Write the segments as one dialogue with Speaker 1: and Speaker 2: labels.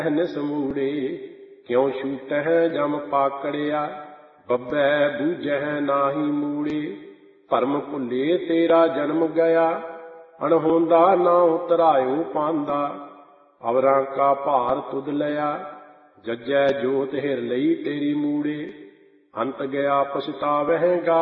Speaker 1: ਨਿਸ ਮੂੜੇ, ਕਿਉ ਛੂਟਹਿ ਜਮ ਪਾਕੜਿਆ, ਬੱਬੈ ਬੂਝਹਿ ਨਾਹੀ ਮੂੜੇ। ਭਰਮ ਭੁੱਲੇ ਤੇਰਾ ਜਨਮ ਗਿਆ, ਅਣਹੋਂਦਾ ਨਾਉ ਧਰਾਇਓ ਪਾਂਦਾ। ਅਵਰਾਂ ਕਾ ਭਾਰ ਤੁਧ ਲਿਆ, ਜੱਜੈ ਜੋਤ ਹਿਰ ਲਈ ਤੇਰੀ ਮੂੜੇ। ਅੰਤ ਗਿਆ ਪਛਤਾਵਹਿਗਾ,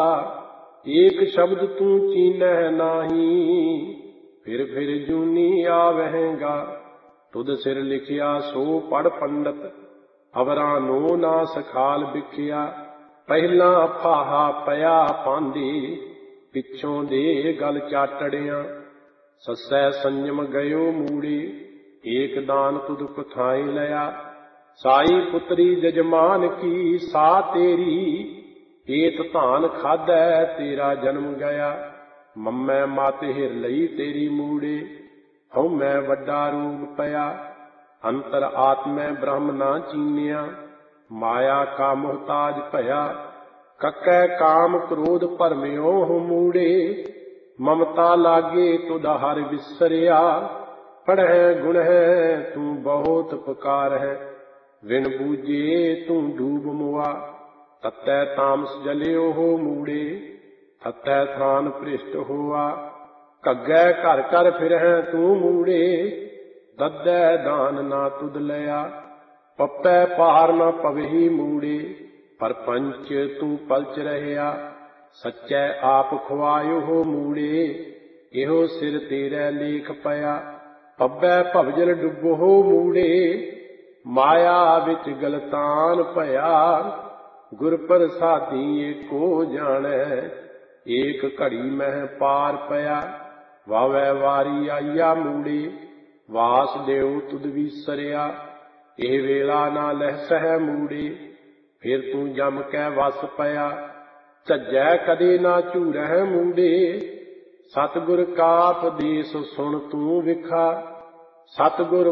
Speaker 1: ਏਕ ਸ਼ਬਦ ਤੂੰ ਚੀਨਹਿ ਨਾਹੀ। ਫਿਰ ਜੂਨੀ ਆਵਹਿਗਾ, ਤੁਧ ਸਿਰ ਲਿਖਿਆ ਸੋ ਪੜ੍ਹ ਪੰਡਤ। ਅਵਰਾਂ ਨੋ ਨਾ ਸਖਾਲ ਵਿਖਿਆ, ਪਹਿਲਾਂ ਫਾਹਾ ਪਿਆ ਪਾਂਦੀ। ਪਿੱਛੋਂ ਦੇ ਗਲ ਚਾਟੜਿਆਂ, ਸੱਸੈ ਸੰਜਮ ਗਇਓ ਮੂੜੇ। ਏਕ ਦਾਨ ਤੁਧ ਕੁਥਾਈ ਲਿਆ, ਸਾਈ ਪੁੱਤਰੀ ਜਜਮਾਨ ਕੀ ਸਾ ਤੇਰੀ। ਏਤ ਧਾਨ ਖਾਧੈ ਤੇਰਾ ਜਨਮ ਗਿਆ, ਮੰਮੈ ਮਤ ਹਿਰ ਲਈ ਤੇਰੀ ਮੂੜੇ। ਹਉਮੈ ਵੱਡਾ ਰੋਗ ਪਿਆ, ਅੰਤਰ ਆਤਮੈ ਬ੍ਰਹਮ ਨਾ ਚੀਨਿਆ। ਮਾਇਆ ਕਾ ਮੁਹਤਾਜ ਭਇਆ, ਕੱਕੈ ਕਾਮ ਕ੍ਰੋਧ ਭਰਮਿਓ ਹੋ ਮੂੜੇ। ਮਮਤਾ ਲਾਗੇ ਤੁਧ ਹਰਿ ਵਿਸਰਿਆ, ਪੜ੍ਹੈ ਗੁਣਹਿ ਤੂੰ ਬਹੁਤ ਪੁਕਾਰਹਿ। ਵਿਣ ਬੂਝੇ ਤੂੰ ਡੂਬ ਮੁਆ, ਤਤੈ ਤਾਮਸ ਜਲਿਓ ਹੋ ਮੂੜੇ। ਥਤੈ ਥਾਨ ਭ੍ਰਿਸ਼ਟ ਹੋਆ, ਘੱਗੈ ਘਰ ਘਰ ਫਿਰਹਿ ਤੂੰ ਮੂੜੇ। ਦੱਦੈ ਦਾਨ ਨਾ ਤੁਧ ਲਿਆ, ਪੱਪੈ ਪਾਰ ਨਾ ਪਵਹੀ ਮੂੜੇ। ਪਰਪੰਚ ਤੂੰ ਪਲਚ ਰਹਿਆ, ਸੱਚੈ ਆਪ ਖੁਆਇਓ ਹੋ ਮੂੜੇ। ਇਹੋ ਸਿਰ ਤੇਰੇ ਲੇਖ ਪਿਆ, ਪੱਬੈ ਭਵਜਲ ਡੁੱਬੋ ਹੋ ਮੂੜੇ। ਮਾਇਆ ਵਿੱਚ ਗਲਤਾਨ ਭਇਆ, ਗੁਰ ਪ੍ਰਸਾਦੀ ਏਕੋ ਜਾਣੈ। ਏਕ ਘੜੀ ਮਹਿ ਪਾਰ ਪਿਆ, ਵਾਵੈ ਵਾਰੀ ਆਈਆ ਮੂੜੇ। ਵਾਸਦੇਵ ਤੁਧ ਵੀਸਰਿਆ, ਇਹ ਵੇਲਾ ਨਾ ਲਹਿਸਹਿ ਮੂੜੇ। ਫਿਰ ਤੂੰ ਜਮ ਕੈ ਵਸ ਪਿਆ, ਝੱਜੈ ਕਦੇ ਨਾ ਝੂਰਹਿ ਮੂੜੇ। ਸਤਿਗੁਰ ਕਾ ਉਪਦੇਸ ਸੁਣ ਤੂੰ ਵਿਖਾ, ਸਤਿਗੁਰ